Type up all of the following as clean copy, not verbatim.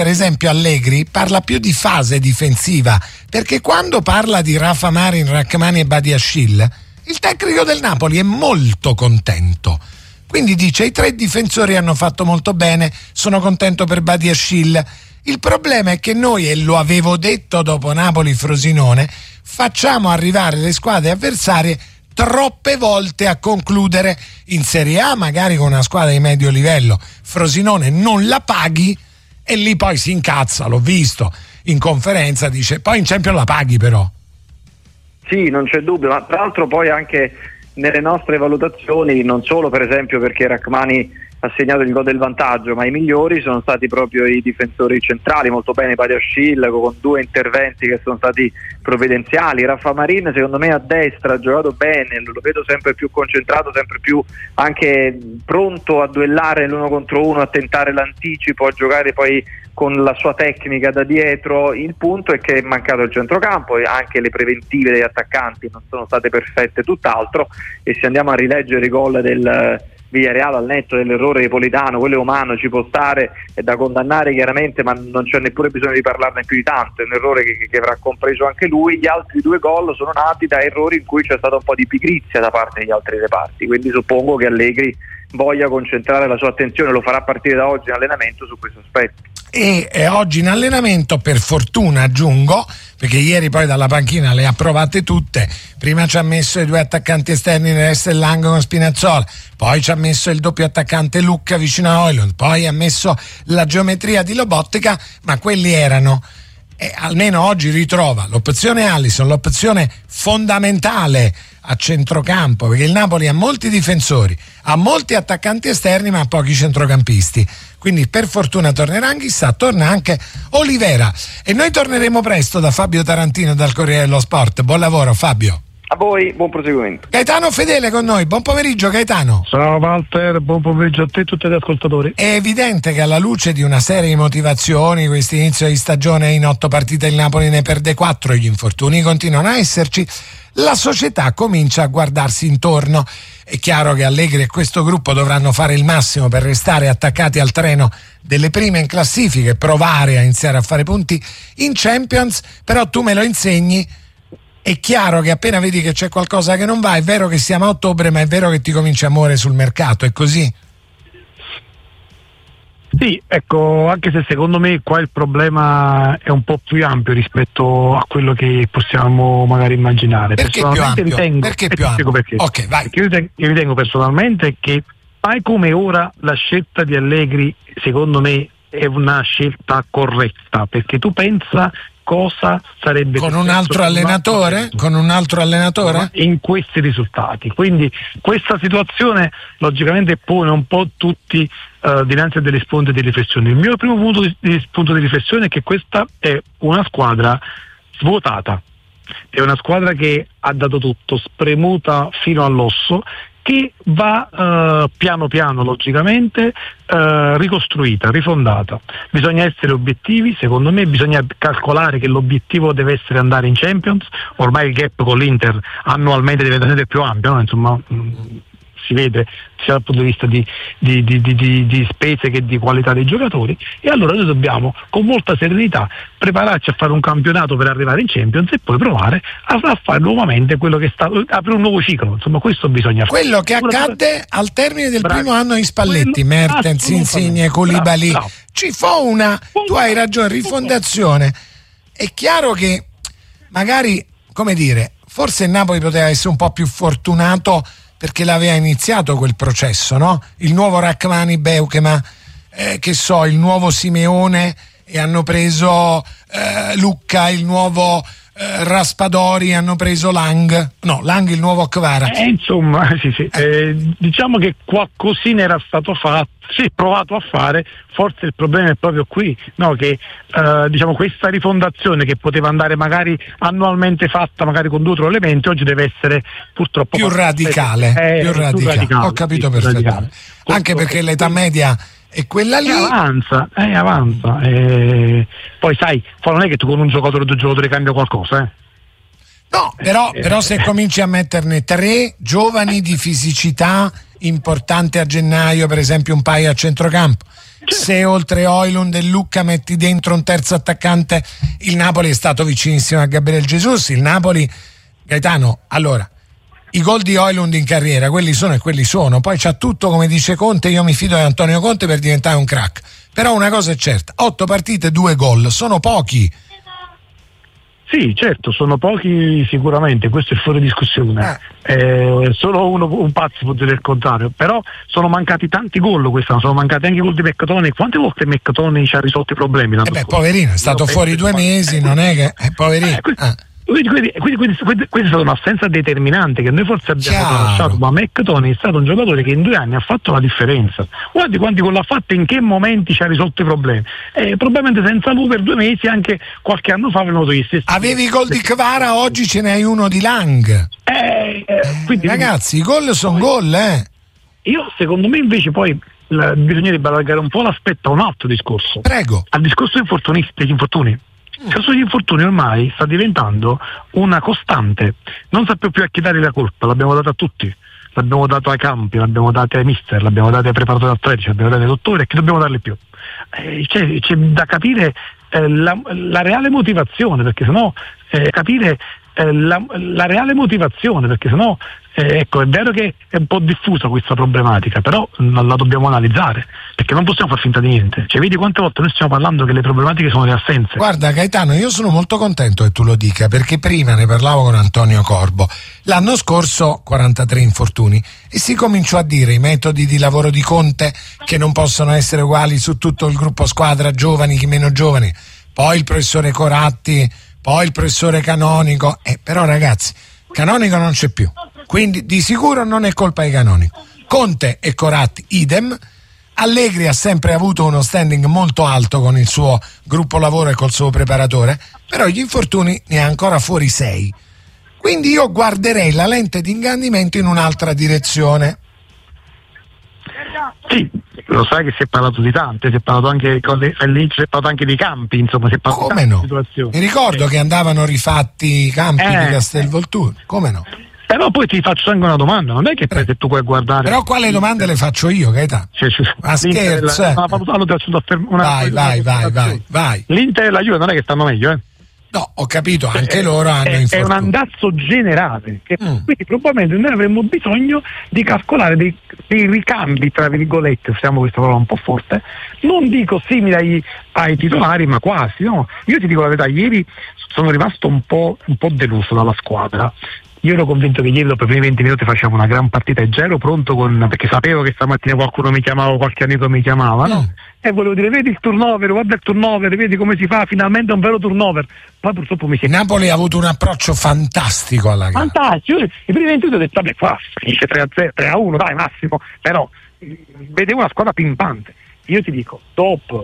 per esempio Allegri parla più di fase difensiva, perché quando parla di Rafa Marin, Rrahmani e Badiashile, il tecnico del Napoli è molto contento. Quindi dice: i 3 difensori hanno fatto molto bene, sono contento per Badiashile. Il problema è che noi, e lo avevo detto dopo Napoli-Frosinone, facciamo arrivare le squadre avversarie troppe volte a concludere. In Serie A magari con una squadra di medio livello, Frosinone non la paghi e lì poi si incazza, l'ho visto in conferenza, dice poi in Champions la paghi però. Sì, non c'è dubbio, ma tra l'altro poi anche nelle nostre valutazioni, non solo per esempio perché Rrahmani ha segnato il gol del vantaggio, ma i migliori sono stati proprio i difensori centrali, molto bene Badiashile con 2 interventi che sono stati provvidenziali. Rafa Marin secondo me a destra ha giocato bene, lo vedo sempre più concentrato, sempre più anche pronto a duellare l'uno contro uno, a tentare l'anticipo, a giocare poi con la sua tecnica da dietro. Il punto è che è mancato il centrocampo e anche le preventive degli attaccanti non sono state perfette, tutt'altro. E se andiamo a rileggere i gol del Villarreal, al netto dell'errore di Politano, quello è umano, ci può stare, è da condannare chiaramente, ma non c'è neppure bisogno di parlarne più di tanto, è un errore che avrà compreso anche lui. Gli altri 2 gol sono nati da errori in cui c'è stata un po' di pigrizia da parte degli altri reparti, quindi suppongo che Allegri voglia concentrare la sua attenzione, lo farà a partire da oggi in allenamento su questo aspetto. E oggi in allenamento, per fortuna aggiungo, perché ieri poi dalla panchina le ha provate tutte, prima ci ha messo i 2 attaccanti esterni nell'est dell'angolo con Spinazzola, poi ci ha messo il doppio attaccante Lucca vicino a Højlund, poi ha messo la geometria di Lobotka, ma quelli erano, almeno oggi ritrova l'opzione Alisson, l'opzione fondamentale a centrocampo, perché il Napoli ha molti difensori, ha molti attaccanti esterni ma ha pochi centrocampisti, quindi per fortuna tornerà Anghissà, torna anche Olivera e noi torneremo presto da Fabio Tarantino dal Corriere dello Sport. Buon lavoro Fabio. A voi, buon proseguimento. Gaetano Fedele con noi, buon pomeriggio Gaetano. Ciao Walter, buon pomeriggio a te e a tutti gli ascoltatori. È evidente che alla luce di una serie di motivazioni, questo inizio di stagione in 8 partite il Napoli ne perde 4, gli infortuni continuano a esserci, la società comincia a guardarsi intorno. È chiaro che Allegri e questo gruppo dovranno fare il massimo per restare attaccati al treno delle prime in classifica e provare a iniziare a fare punti in Champions, però tu me lo insegni, è chiaro che appena vedi che c'è qualcosa che non va, è vero che siamo a ottobre, ma è vero che ti cominci a muovere sul mercato, è così? Sì, ecco, anche se secondo me qua il problema è un po' più ampio rispetto a quello che possiamo magari immaginare. Perché più ampio? Perché più ampio? Perché. Ok, vai. Perché io ritengo personalmente che mai come ora la scelta di Allegri secondo me è una scelta corretta, perché tu pensa cosa sarebbe con un altro allenatore? Con un altro allenatore? In questi risultati. Quindi questa situazione logicamente pone un po' tutti dinanzi a delle spunte di riflessione. Il mio primo punto di riflessione è che questa è una squadra svuotata, è una squadra che ha dato tutto, spremuta fino all'osso, che va piano piano logicamente ricostruita, rifondata. Bisogna essere obiettivi, secondo me bisogna calcolare che l'obiettivo deve essere andare in Champions. Ormai il gap con l'Inter annualmente diventa sempre più ampio, no? Insomma si vede sia dal punto di vista di spese che di qualità dei giocatori, e allora noi dobbiamo con molta serenità prepararci a fare un campionato per arrivare in Champions e poi provare a fare nuovamente quello che sta, aprire un nuovo ciclo. Insomma, questo bisogna fare. Quello che accadde al termine del primo anno in Spalletti, Mertens, Insigne, Koulibaly, ci fu una, tu hai ragione, rifondazione. È chiaro che magari, come dire, forse il Napoli poteva essere un po' più fortunato perché l'aveva iniziato quel processo, no? Il nuovo Rrahmani, Beukema, che so, il nuovo Simeone, e hanno preso Lucca, il nuovo Raspadori, hanno preso Lang, il nuovo Kvara. Insomma, sì. Diciamo che qualcosina era stato fatto, provato a fare. Forse il problema è proprio qui, no? Che diciamo questa rifondazione che poteva andare magari annualmente fatta, magari con 2 o 3 elementi, oggi deve essere purtroppo più radicale. Più radicale. Ho capito perfettamente. Anche perché l'età media è quella lì. Avanza. Poi sai, non è che tu con un giocatore o 2 giocatori cambia qualcosa, No, però se cominci a metterne 3 giovani di fisicità importante a gennaio, per esempio un paio a centrocampo, se oltre Højlund e Lucca metti dentro un terzo attaccante, il Napoli è stato vicinissimo a Gabriel Jesus. Il Napoli, Gaetano, allora, i gol di Højlund in carriera, quelli sono e quelli sono, poi c'ha tutto, come dice Conte, io mi fido di Antonio Conte per diventare un crack, però una cosa è certa, 8 partite, 2 gol, sono pochi. Sì, certo, sono pochi sicuramente, questo è fuori discussione. Solo un pazzo può dire il contrario, però sono mancati tanti gol quest'anno, sono mancati anche i gol di Meccatoni. Quante volte Meccatoni ci ha risolto i problemi? Poverino, è stato fuori 2 mesi, non è che poverino. Quindi questa è stata un'assenza determinante che noi forse abbiamo lasciato, ma Meccatoni è stato un giocatore che in 2 anni ha fatto la differenza. Guardi quanti gol ha fatto e in che momenti ci ha risolto i problemi. Probabilmente senza lui per 2 mesi, anche qualche anno fa avevano gli stessi. Avevi i gol di Kvara, oggi ce ne hai uno di Lang. Quindi, ragazzi, i gol sono gol, Io secondo me invece poi bisognerebbe allargare un po' l'aspetto a un altro discorso. Prego. Al discorso degli infortuni. Il caso degli infortuni ormai sta diventando una costante, non sappiamo più a chi dare la colpa, l'abbiamo data a tutti, l'abbiamo dato ai campi, l'abbiamo data ai mister, l'abbiamo data ai preparatori atletici, l'abbiamo data ai dottori, e che dobbiamo darle più? C'è da capire la reale motivazione, perché sennò capire la reale motivazione, perché sennò ecco, è vero che è un po' diffusa questa problematica, però la dobbiamo analizzare, perché non possiamo far finta di niente. Vedi quante volte noi stiamo parlando che le problematiche sono le assenze. Guarda Gaetano, io sono molto contento che tu lo dica, perché prima ne parlavo con Antonio Corbo. L'anno scorso 43 infortuni e si cominciò a dire i metodi di lavoro di Conte che non possono essere uguali su tutto il gruppo squadra, giovani, chi meno giovani, poi il professore Coratti, poi il professore Canonico, però ragazzi, Canonico non c'è più, quindi di sicuro non è colpa di Canonico. Conte e Coratti idem. Allegri ha sempre avuto uno standing molto alto con il suo gruppo lavoro e col suo preparatore, però gli infortuni ne ha ancora fuori 6, quindi io guarderei la lente di ingrandimento in un'altra direzione. Sì, lo sai che si è parlato di tante, si è parlato anche si è parlato anche di campi, insomma, si è parlato come di no? situazioni. Mi ricordo che andavano rifatti i campi di Castelvolturno, come no? Però poi ti faccio anche una domanda, non è che se tu puoi guardare. Però quale domande le faccio io, Gaetano? Ma scherzo. Vai. L'Inter e la Juve non è che stanno meglio, No, ho capito, anche loro hanno infortuni. È un andazzo generale, quindi probabilmente noi avremmo bisogno di calcolare dei ricambi, tra virgolette, usiamo questa parola un po' forte, non dico simili ai titolari, ma quasi, no? Io ti dico la verità, ieri sono rimasto un po' deluso dalla squadra. Io ero convinto che ieri dopo i primi 20 minuti facciamo una gran partita e già ero pronto perché sapevo che stamattina qualcuno mi chiamava, qualche amico mi chiamava, no? E volevo dire, vedi il turnover, guarda il turnover, vedi come si fa, finalmente un vero turnover. Poi purtroppo Napoli ha avuto un approccio fantastico alla gara. Fantastico, i primi 20 minuti ho detto, vabbè, qua finisce 3-1, dai, massimo, però vedevo una squadra pimpante. Io ti dico, dopo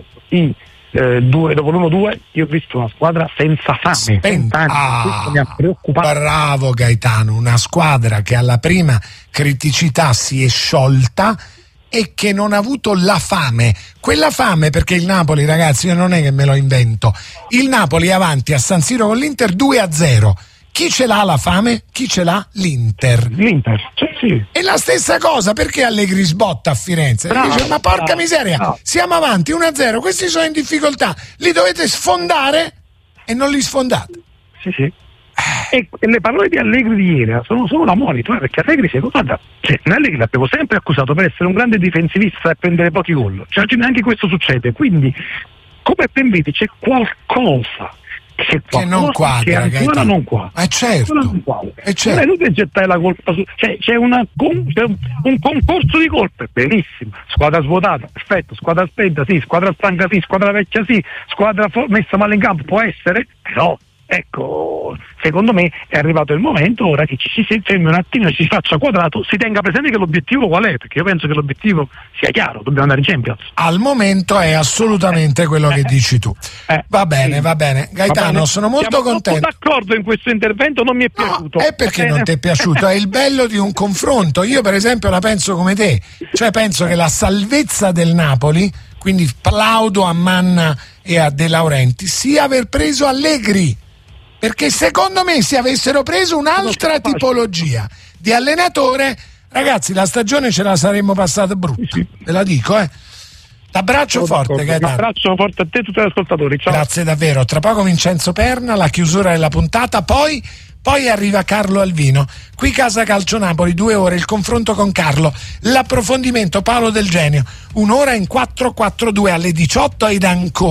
l'1-2 io ho visto una squadra senza fame, questo mi ha preoccupato. Bravo Gaetano, una squadra che alla prima criticità si è sciolta e che non ha avuto la fame, quella fame, perché il Napoli, ragazzi, io non è che me lo invento, il Napoli è avanti a San Siro con l'Inter 2-0. Chi ce l'ha la fame? Chi ce l'ha? L'Inter, sì. E la stessa cosa, perché Allegri sbotta a Firenze? Dice, ma porca miseria, siamo avanti 1-0, questi sono in difficoltà, li dovete sfondare e non li sfondate. Sì. E le parole di Allegri di ieri sono solo la monito, perché Allegri Allegri l'abbiamo sempre accusato per essere un grande difensivista e prendere pochi gol, neanche questo succede, quindi come ben vedi c'è qualcosa che non quadra, che ancora non quadra. Certo. Non è inutile gettare la colpa c'è un concorso di colpe, benissimo, squadra svuotata, perfetto, squadra spenta sì, squadra stanca sì, squadra vecchia sì, squadra messa male in campo può essere, però ecco, secondo me è arrivato il momento ora che ci si fermi un attimino, ci si faccia quadrato, si tenga presente che l'obiettivo qual è, perché io penso che l'obiettivo sia chiaro, dobbiamo andare in Champions. Al momento è assolutamente quello che dici tu. Va bene. Gaetano, sono molto contento. Sono d'accordo in questo intervento, non mi è piaciuto. È perché non ti è piaciuto, è il bello di un confronto. Io per esempio la penso come te, cioè penso che la salvezza del Napoli, quindi plaudo a Manna e a De Laurenti, sia aver preso Allegri. Perché secondo me se avessero preso un'altra tipologia di allenatore, ragazzi, la stagione ce la saremmo passata brutta, ve la dico, T'abbraccio forte, Gaetano. Un abbraccio forte a te e a tutti gli ascoltatori. Ciao. Grazie davvero. Tra poco Vincenzo Perna, la chiusura della puntata, poi arriva Carlo Alvino. Qui Casa Calcio Napoli, 2 ore, il confronto con Carlo, l'approfondimento Paolo Del Genio, 1 ora in 4-4-2 alle 18 ed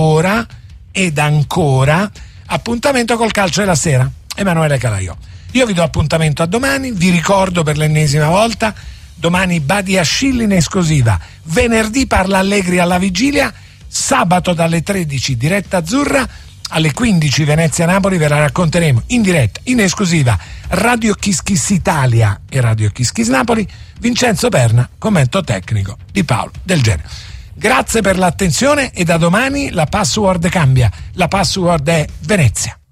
ancora appuntamento col calcio della sera. Emanuele Calaiò. Io vi do appuntamento a domani, vi ricordo per l'ennesima volta, domani Badiashile in esclusiva, venerdì parla Allegri alla vigilia, sabato dalle 13 diretta azzurra, alle 15 Venezia-Napoli ve la racconteremo in diretta, in esclusiva, Radio Kiss Kiss Italia e Radio Kiss Kiss Napoli, Vincenzo Perna, commento tecnico di Paolo Del Genio. Grazie per l'attenzione e da domani la password cambia, la password è Venezia.